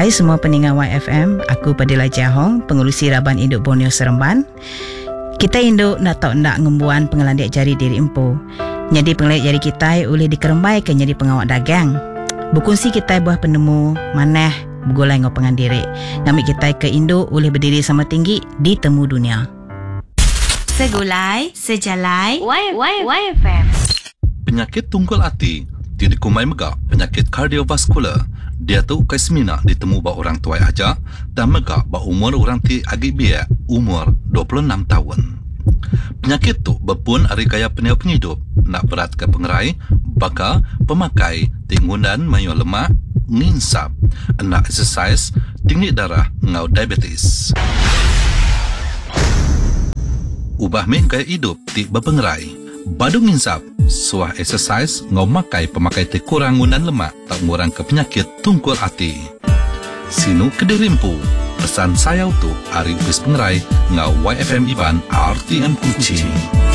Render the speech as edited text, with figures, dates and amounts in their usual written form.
Hai semua pendengar YFM, aku Padilla Jahong, pengurusi Raban Induk Borneo Seremban. Kita induk nak tahu nak ngembuan pengelandiak jari diri empu. Jadi pengelandiak jari kita boleh dikerembai ke jadi pengawak dagang. Berkongsi kita buah penemu maneh bergolai ngau pengandiri. Ngambil kita ke induk boleh berdiri sama tinggi di temu dunia. Segulai, sejalai, YFM. Penyakit tunggal hati dikumai megak penyakit kardiovaskular. Dia tu semina ditemu ba orang tua aja dan megak ba umur orang ti agak biak umur 26 tahun. Penyakit tu berpun hari gaya penghidup nak berat ke pengerai, baka pemakai tinggundan mayo lemak, nginsap, nak exercise, tinggi darah, ngau diabetes. Ubah main gaya hidup ti berpengerai. Badu nginsap, suah exercise, ngau makai pemakai te kurang ngundan lemak, tak ngurang ke penyakit tungkul hati. Sinu kedirimpu, pesan saya tu hari upis pengerai, ngau YFM Iban RTM Kuching.